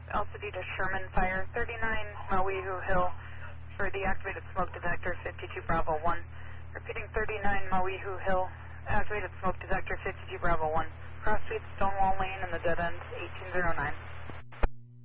Altitude to Sherman Fire, 39 Mauihu Hill for the activated smoke detector, 52 Bravo 1. Repeating 39 Mauihu Hill, activated smoke detector, 52 Bravo 1. Cross street Stonewall Lane in the dead end, 1809.